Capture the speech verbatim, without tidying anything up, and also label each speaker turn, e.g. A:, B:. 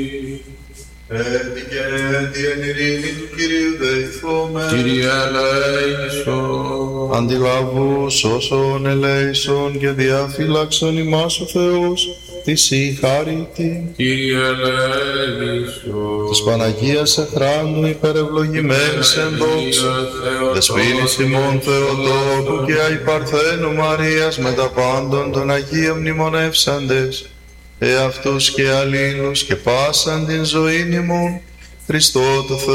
A: Έτσι και έτσι εν ειρήνη του Κυρίου δεηθούμε.
B: Κύριε ελέησον.
A: Αντιλαβούς όσων ελέησον και διαφύλαξον ημάς ο Θεός, της η χάρητη.
B: Κύριε ελέησον.
A: Της Παναγίας εχράντου υπερευλογημένης εν δόξα, δεσποίνης ημών Θεοτόκου και αϊπαρθένου Μαρίας με τα πάντων των Αγίων μνημονεύσαντες, εαυτούς και αλλήλους και πάσαν την ζωήν ημών, Χριστό του Θεού.